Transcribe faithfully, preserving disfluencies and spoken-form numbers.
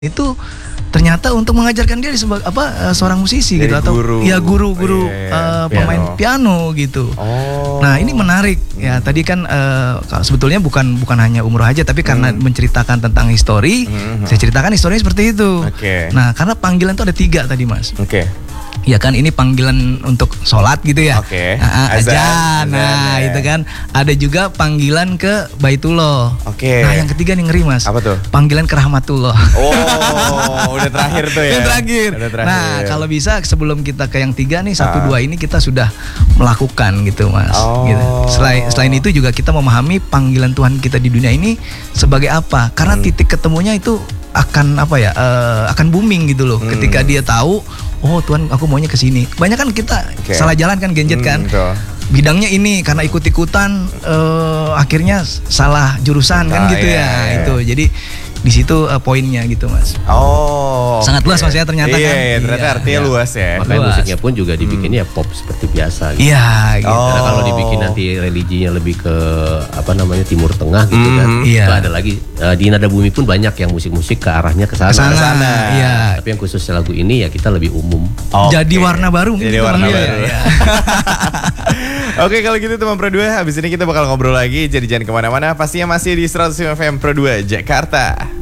Itu ternyata untuk mengajarkan dia sebagai apa uh, seorang musisi Jadi gitu atau guru. ya guru-guru Oh, iya, iya. uh, Piano. pemain piano gitu. Oh. Nah, ini menarik ya. Tadi kan uh, sebetulnya bukan bukan hanya umroh aja, tapi karena Hmm. menceritakan tentang histori, Hmm. saya ceritakan historinya seperti itu. Oke. Nah, karena panggilan itu ada tiga tadi, Mas. Oke. Ya kan, ini panggilan untuk sholat gitu ya. Oke. Nah, Azan, azan. azan, Nah, ya. itu kan. Ada juga panggilan ke Baitullah. Oke. Nah, yang ketiga nih ngeri, Mas. Apa tuh? Panggilan ke Rahmatullah. Oh, udah terakhir tuh ya. Yang terakhir. Udah terakhir. Nah, kalau bisa sebelum kita ke yang tiga nih, satu Ah. dua ini kita sudah melakukan gitu, Mas. Oh. Gitu. Selain selain itu juga kita memahami panggilan Tuhan kita di dunia ini sebagai apa? Karena Hmm. titik ketemunya itu akan apa ya? eh, akan booming gitu loh. Hmm. Ketika dia tahu, oh Tuhan, aku maunya ke sini. Kebanyakan kita Oke. salah jalan kan, genjet Hmm, kan. betul. Bidangnya ini karena ikut-ikutan eh, akhirnya salah jurusan kan Ah, gitu iya, ya. iya. Itu. Jadi di situ eh, poinnya gitu, Mas. Oh. Sangat oke. luas, Mas, ya, ternyata iya, kan. Iya, ternyata Iya. artinya Iya. luas ya. Makanya Luas. musiknya pun juga dibikin ya pop seperti biasa gitu. Iya, gitu. Oh. Karena kalau dibikin nanti religinya lebih ke apa namanya Timur Tengah gitu kan. Mhm. Iya. Itu ada lagi eh, di Nada Bumi pun banyak yang musik-musik ke arahnya ke sana. Kesana, sana. iya. Tapi yang khusus lagu ini ya kita lebih umum. Oke. Jadi warna baru mungkin Jadi kita warna panggil baru. ya. Oke, kalau gitu teman Pro dua, habis ini kita bakal ngobrol lagi. Jadi jangan kemana-mana, pastinya masih di seratus lima F M Pro dua Jakarta.